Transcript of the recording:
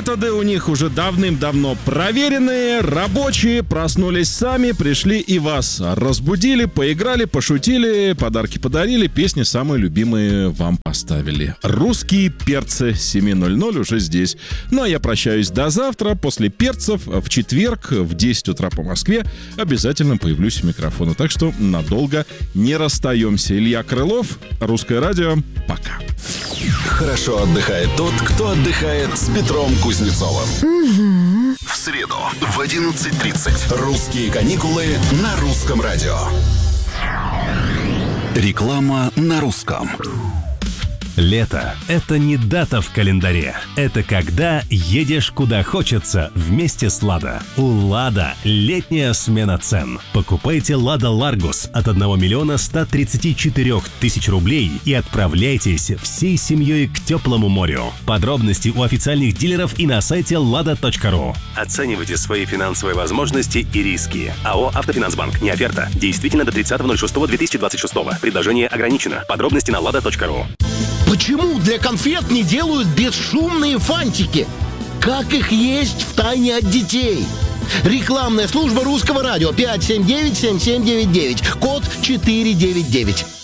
Методы у них уже давным-давно проверенные, рабочие, проснулись сами, пришли и вас разбудили, поиграли, пошутили, подарки подарили, песни самые любимые вам поставили. Русские перцы 7:00 уже здесь. Ну а я прощаюсь до завтра. После перцев в четверг в 10 утра по Москве обязательно появлюсь у микрофона. Так что надолго не расстаемся. Илья Крылов, Русское радио. Пока. Хорошо отдыхает тот, кто отдыхает с Петром Кузнецовым. В среду в 11:30 «Русские каникулы» на Русском радио. Реклама на русском. Лето – это не дата в календаре. Это когда едешь куда хочется вместе с «Лада». У «Лада» летняя смена цен. Покупайте «Лада Ларгус» от 1 134 000 рублей и отправляйтесь всей семьей к теплому морю. Подробности у официальных дилеров и на сайте lada.ru. Оценивайте свои финансовые возможности и риски. АО «Автофинансбанк». Не оферта. Действительно до 30.06.2026. Предложение ограничено. Подробности на lada.ru. Почему для конфет не делают бесшумные фантики? Как их есть втайне от детей? Рекламная служба Русского радио 579-7799, код 499.